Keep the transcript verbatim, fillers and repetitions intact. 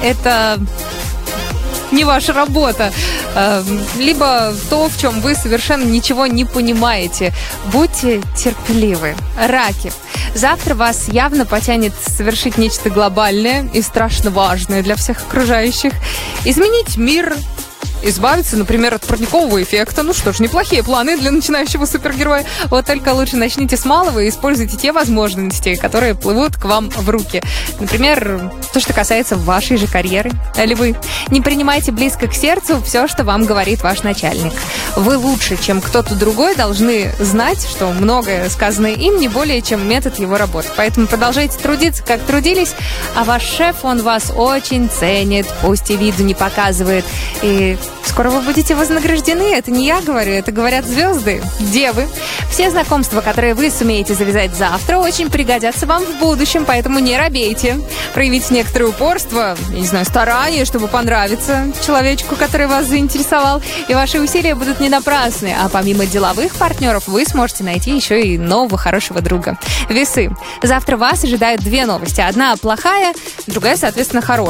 это не ваша работа, либо то, в чем вы совершенно ничего не понимаете. Будьте терпеливы. Раки. Завтра вас явно потянет совершить нечто глобальное и страшно важное для всех окружающих. Изменить мир, избавиться, например, от парникового эффекта. Ну что ж, неплохие планы для начинающего супергероя. Вот только лучше начните с малого и используйте те возможности, которые плывут к вам в руки. Например, то, что касается вашей же карьеры. Львы. Не принимайте близко к сердцу все, что вам говорит ваш начальник. Вы лучше, чем кто-то другой, должны знать, что многое сказанное им не более чем метод его работы. Поэтому продолжайте трудиться, как трудились, а ваш шеф, он вас очень ценит, пусть и виду не показывает. И скоро вы будете вознаграждены. Это не я говорю, это говорят звезды. Девы. Все знакомства, которые вы сумеете завязать завтра, очень пригодятся вам в будущем, поэтому не робейте. Проявите некоторое упорство, я не знаю, старание, чтобы понравиться человечку, который вас заинтересовал, и ваши усилия будут не напрасны. А помимо деловых партнеров, вы сможете найти еще и нового хорошего друга. Весы. Завтра вас ожидают две новости. Одна плохая, другая, соответственно, хорошая.